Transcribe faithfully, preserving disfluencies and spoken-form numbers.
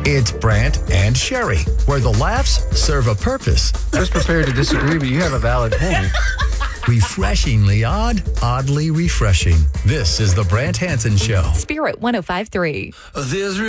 It's Brant and Sherry, where the laughs serve a purpose. I was prepared to disagree, but you have a valid point. Refreshingly odd, oddly refreshing. This is the Brant Hansen Show. Spirit one oh five point three. There's